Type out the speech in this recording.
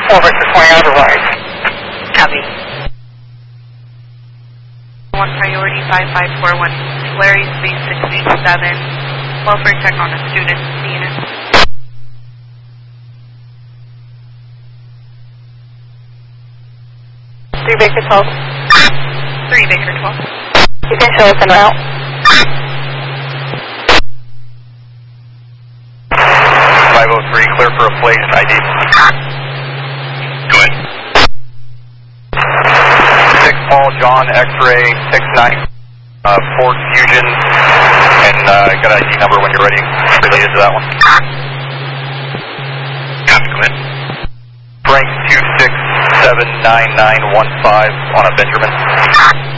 Over to 20 otherwise. Copy. 1 priority 5541, Larry Space 687, welfare check on a student in the unit. Three Baker 12. 3 Baker 12. You can show us en route. 503, clear for a place, ID. Go ahead. 6 Paul John X-ray 69, Fort Fusion, and got ID number when you're ready, related to that one. Copy, go ahead. Frank 267991 on a Benjamin.